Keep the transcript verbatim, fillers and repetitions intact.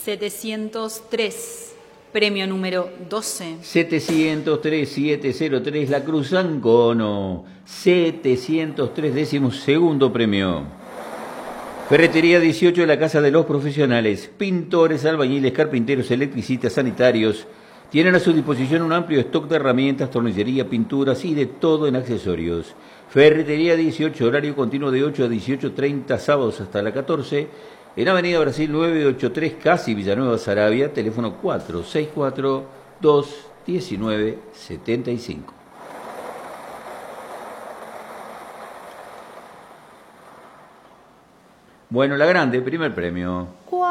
setecientos tres, premio número doce. setecientos tres, setecientos tres, La Cruz Ancono. setecientos tres, décimo segundo premio. Ferretería dieciocho, la Casa de los Profesionales. Pintores, albañiles, carpinteros, electricistas, sanitarios. Tienen a su disposición un amplio stock de herramientas, tornillería, pinturas y de todo en accesorios. Ferretería dieciocho, horario continuo de ocho a dieciocho treinta, sábados hasta la catorce. En Avenida Brasil novecientos ochenta y tres, casi Villanueva Saravia, teléfono cuatro seis cuatro, dos uno nueve, siete cinco. Bueno, la grande, primer premio.